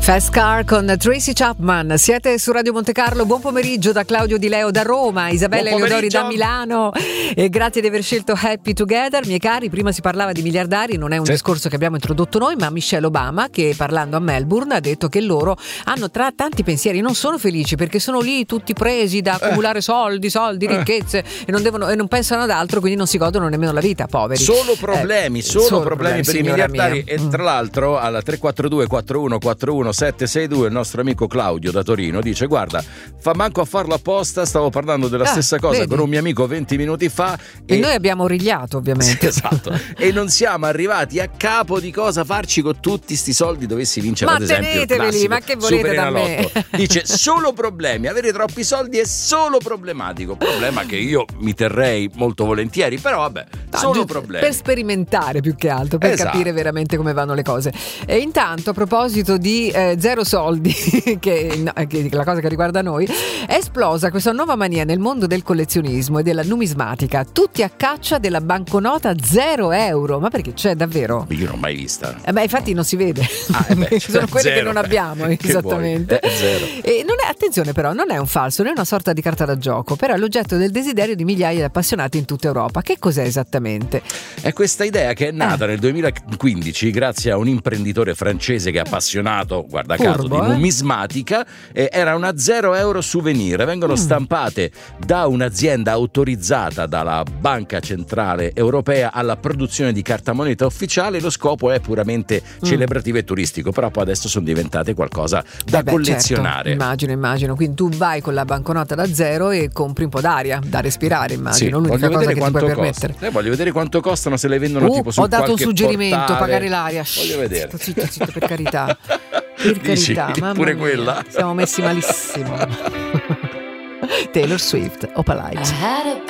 Fast Car con Tracy Chapman. Siete su Radio Monte Carlo. Buon pomeriggio da Claudio Di Leo da Roma, Isabella Eleodori da Milano, e grazie di aver scelto Happy Together. Miei cari, prima si parlava di miliardari, non è un discorso che abbiamo introdotto noi, ma Michelle Obama, che parlando a Melbourne ha detto che loro hanno tra tanti pensieri, non sono felici perché sono lì tutti presi da accumulare soldi, ricchezze, e non pensano ad altro, quindi non si godono nemmeno la vita, poveri. Solo problemi per i miliardari. Mia. E tra l'altro alla 342 4141 762 il nostro amico Claudio da Torino dice: guarda, fa manco a farlo apposta, stavo parlando della stessa cosa, vedi, con un mio amico 20 minuti fa e noi abbiamo rigliato, ovviamente. Esatto. E non siamo arrivati a capo di cosa farci con tutti sti soldi dovessi vincere, ma ad esempio il classico ma che volete da me? Dice solo problemi, avere troppi soldi è solo problematico, problema che io mi terrei molto volentieri, però vabbè, solo problemi per sperimentare più che altro, per capire veramente come vanno le cose. E intanto, a proposito di zero soldi, che la cosa che riguarda noi, è esplosa questa nuova mania nel mondo del collezionismo e della numismatica, tutti a caccia della banconota 0 euro. Ma perché c'è davvero? Io non l'ho mai vista. Infatti non si vede. Sono quelle zero, che non abbiamo, esattamente. Zero. E non è, attenzione però, non è un falso, non è una sorta di carta da gioco, però è l'oggetto del desiderio di migliaia di appassionati in tutta Europa. Che cos'è esattamente? È questa idea che è nata nel 2015 grazie a un imprenditore francese che è appassionato, guarda caso, di numismatica. Era una 0 euro souvenir, vengono stampate da un'azienda autorizzata dalla Banca Centrale Europea alla produzione di cartamoneta ufficiale. Lo scopo è puramente celebrativo e turistico, però poi adesso sono diventate qualcosa da collezionare. Certo, immagino, quindi tu vai con la banconota da 0 e compri un po' d'aria da respirare, immagino. Sì, l'unica cosa che ti puoi permettere. Voglio vedere quanto costano, se le vendono tipo su ho dato un suggerimento, portale. pagare l'aria. Voglio vedere. Zitto, per carità. Dici, mamma pure mia, quella? siamo messi malissimo. Taylor Swift, Opalite.